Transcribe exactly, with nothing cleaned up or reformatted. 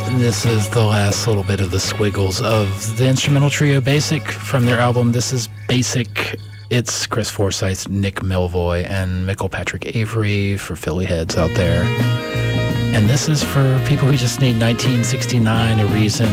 This is the last little bit of the squiggles of the instrumental trio Basic from their album This Is Basic. It's Chris Forsyth, Nick Melvoy, and Michael Patrick Avery for Philly heads out there. And this is for people who just need nineteen sixty-nine, a reason